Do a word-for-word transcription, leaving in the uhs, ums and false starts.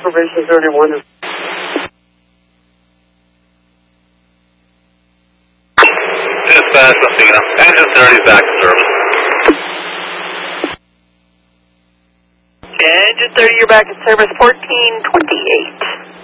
Confirmation thirty-one is... Dispatch, Athena. Engine thirty back to service. Engine thirty, you're back in service, fourteen twenty-eight.